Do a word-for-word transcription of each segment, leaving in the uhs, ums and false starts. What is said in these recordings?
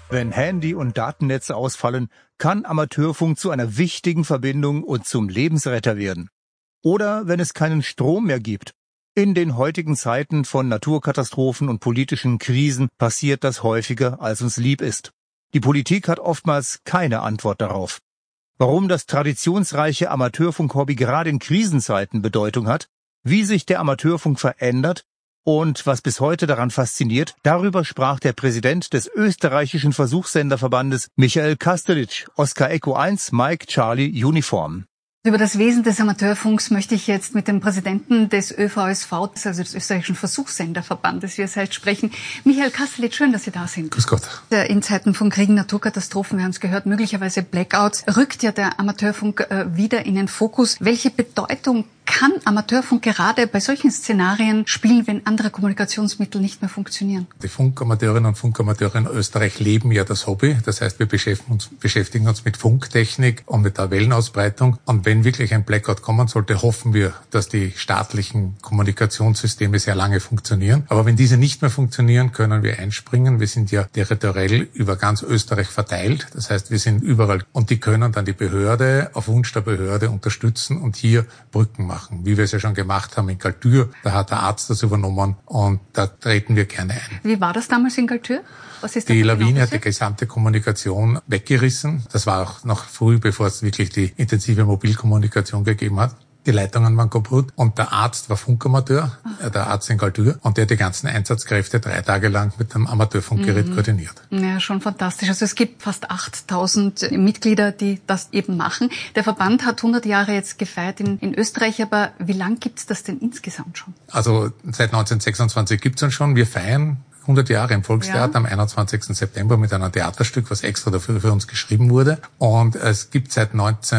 Wenn Handy- und Datennetze ausfallen, kann Amateurfunk zu einer wichtigen Verbindung und zum Lebensretter werden. Oder wenn es keinen Strom mehr gibt. In den heutigen Zeiten von Naturkatastrophen und politischen Krisen passiert das häufiger, als uns lieb ist. Die Politik hat oftmals keine Antwort darauf. Warum das traditionsreiche Amateurfunk-Hobby gerade in Krisenzeiten Bedeutung hat, wie sich der Amateurfunk verändert und was bis heute daran fasziniert, darüber sprach der Präsident des österreichischen Versuchssenderverbandes Michael Kastelic, Oscar Echo eins, Mike Charlie Uniform. Über das Wesen des Amateurfunks möchte ich jetzt mit dem Präsidenten des Ö V S V, also des österreichischen Versuchssenderverbandes, wie es heißt, sprechen. Michael Kastelic, schön, dass Sie da sind. Grüß Gott. In Zeiten von Kriegen, Naturkatastrophen, wir haben es gehört, möglicherweise Blackouts, rückt ja der Amateurfunk äh, wieder in den Fokus. Welche Bedeutung kann Amateurfunk gerade bei solchen Szenarien spielen, wenn andere Kommunikationsmittel nicht mehr funktionieren? Die Funkamateurinnen und Funkamateure in Österreich leben ja das Hobby. Das heißt, wir beschäftigen uns, beschäftigen uns mit Funktechnik und mit der Wellenausbreitung. Und wenn wirklich ein Blackout kommen sollte, hoffen wir, dass die staatlichen Kommunikationssysteme sehr lange funktionieren. Aber wenn diese nicht mehr funktionieren, können wir einspringen. Wir sind ja territoriell über ganz Österreich verteilt. Das heißt, wir sind überall. Und die können dann die Behörde auf Wunsch der Behörde unterstützen und hier Brücken machen. Wie wir es ja schon gemacht haben in Galtür. Da hat der Arzt das übernommen und da treten wir gerne ein. Wie war das damals in Galtür? Was ist die Lawine hat die gesamte Kommunikation weggerissen. Das war auch noch früh, bevor es wirklich die intensive Mobilkommunikation gegeben hat. Die Leitungen waren kaputt und der Arzt war Funkamateur, Ach. der Arzt in Galtür, und der hat die ganzen Einsatzkräfte drei Tage lang mit einem Amateurfunkgerät mhm. koordiniert. Ja, schon fantastisch. Also es gibt fast achttausend Mitglieder, die das eben machen. Der Verband hat hundert Jahre jetzt gefeiert in, in Österreich, aber wie lang gibt's das denn insgesamt schon? Also seit neunzehnhundertsechsundzwanzig gibt's uns schon. Wir feiern hundert Jahre im Volkstheater ja. am einundzwanzigsten September mit einem Theaterstück, was extra dafür für uns geschrieben wurde. Und es gibt seit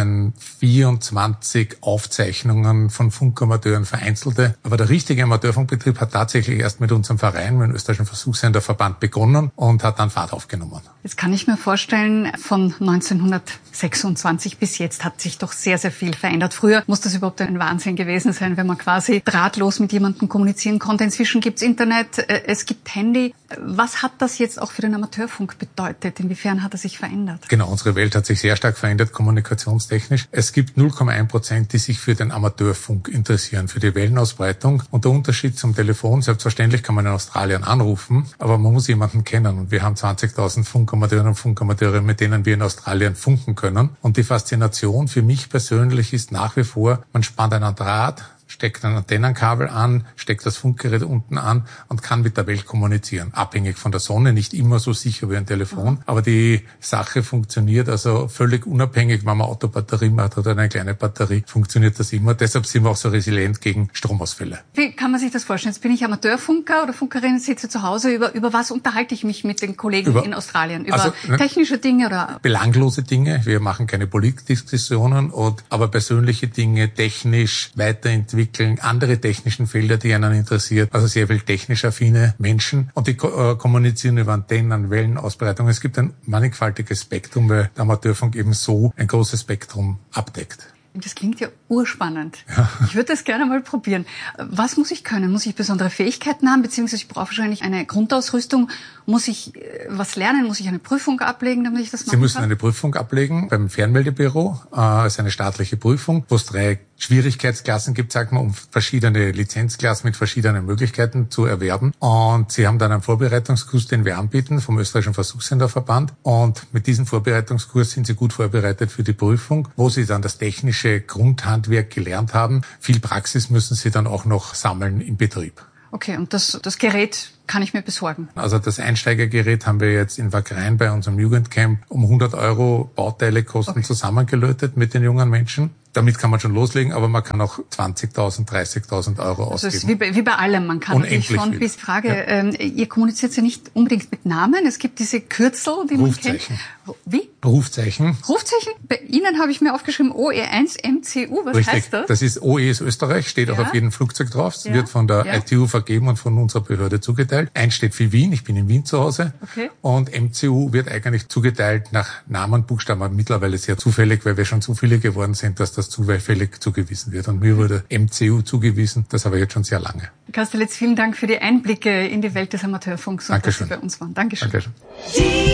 neunzehnhundertvierundzwanzig Aufzeichnungen von Funkamateuren, vereinzelte. Aber der richtige Amateurfunkbetrieb hat tatsächlich erst mit unserem Verein, mit dem österreichischen Versuchssenderverband, begonnen und hat dann Fahrt aufgenommen. Jetzt kann ich mir vorstellen, von neunzehnhundertsechsundzwanzig bis jetzt hat sich doch sehr, sehr viel verändert. Früher muss das überhaupt ein Wahnsinn gewesen sein, wenn man quasi drahtlos mit jemandem kommunizieren konnte. Inzwischen gibt's Internet, es gibt Handy. Was hat das jetzt auch für den Amateurfunk bedeutet? Inwiefern hat er sich verändert? Genau, unsere Welt hat sich sehr stark verändert, kommunikationstechnisch. Es gibt null Komma eins Prozent, die sich für den Amateurfunk interessieren, für die Wellenausbreitung. Und der Unterschied zum Telefon, selbstverständlich kann man in Australien anrufen, aber man muss jemanden kennen. Und wir haben zwanzigtausend Funkamateurinnen und Funkamateure, mit denen wir in Australien funken können. Und die Faszination für mich persönlich ist nach wie vor, man spannt einen Draht, steckt ein Antennenkabel an, steckt das Funkgerät unten an und kann mit der Welt kommunizieren. Abhängig von der Sonne, nicht immer so sicher wie ein Telefon. Aber die Sache funktioniert also völlig unabhängig, wenn man Autobatterie hat oder eine kleine Batterie, funktioniert das immer. Deshalb sind wir auch so resilient gegen Stromausfälle. Wie kann man sich das vorstellen? Jetzt bin ich Amateurfunker oder Funkerin, sitze zu Hause. Über, über was unterhalte ich mich mit den Kollegen über, in Australien? Über also, technische Dinge oder? Belanglose Dinge. Wir machen keine Politikdiskussionen, und, aber persönliche Dinge, technisch, weiterentwickeln, andere technischen Felder, die einen interessiert, also sehr viel technisch affine Menschen, und die äh, kommunizieren über Antennen, Wellenausbreitung. Es gibt ein mannigfaltiges Spektrum, weil der Amateurfunk eben so ein großes Spektrum abdeckt. Das klingt ja urspannend. Ja. Ich würde das gerne mal probieren. Was muss ich können? Muss ich besondere Fähigkeiten haben, beziehungsweise ich brauche wahrscheinlich eine Grundausrüstung? Muss ich was lernen? Muss ich eine Prüfung ablegen, damit ich das machen kann? Sie müssen eine Prüfung ablegen beim Fernmeldebüro. Das ist eine staatliche Prüfung, wo es drei Schwierigkeitsklassen gibt, sagt man, um verschiedene Lizenzklassen mit verschiedenen Möglichkeiten zu erwerben. Und Sie haben dann einen Vorbereitungskurs, den wir anbieten vom österreichischen Versuchssenderverband. Und mit diesem Vorbereitungskurs sind Sie gut vorbereitet für die Prüfung, wo Sie dann das technische Grundhandwerk gelernt haben. Viel Praxis müssen Sie dann auch noch sammeln im Betrieb. Okay, und das, das Gerät kann ich mir besorgen? Also das Einsteigergerät haben wir jetzt in Wagrain bei unserem Jugendcamp um hundert Euro Bauteilekosten okay. zusammengelötet mit den jungen Menschen. Damit kann man schon loslegen, aber man kann auch zwanzigtausend, dreißigtausend Euro ausgeben. Also es ist wie bei, wie bei allem, man kann natürlich schon viel. Bis Frage, ja. ähm, ihr kommuniziert ja nicht unbedingt mit Namen, es gibt diese Kürzel, die man kennt. Wie? Rufzeichen. Rufzeichen? Bei Ihnen habe ich mir aufgeschrieben O E eins M C U, was Richtig. heißt das? Das ist O E ist Österreich, steht ja. auch auf jedem Flugzeug drauf, es ja. wird von der ja. I T U vergeben und von unserer Behörde zugeteilt. Eins steht für Wien, ich bin in Wien zu Hause. Okay. Und M C U wird eigentlich zugeteilt nach Namen, Buchstaben, mittlerweile sehr zufällig, weil wir schon zu viele geworden sind, dass das zufällig zugewiesen wird. Und mir wurde M C U zugewiesen, das habe ich jetzt schon sehr lange. Kastelic, vielen Dank für die Einblicke in die Welt des Amateurfunks und Dankeschön. dass Sie bei uns waren. Dankeschön. Dankeschön.